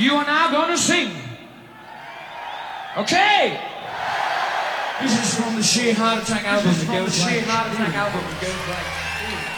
You are now going to sing. Okay. This is from the Sheer Heart Attack album. It goes like...